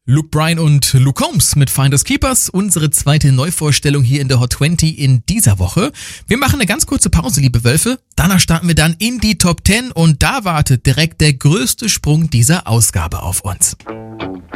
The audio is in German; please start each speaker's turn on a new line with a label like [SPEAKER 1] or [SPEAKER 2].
[SPEAKER 1] Luke Bryan und Luke Combs mit Finders Keepers, unsere zweite Neuvorstellung hier in der Hot 20 in dieser Woche. Wir machen eine ganz kurze Pause, liebe Wölfe. Danach starten wir dann in die Top 10 und da wartet direkt der größte Sprung dieser Ausgabe auf uns.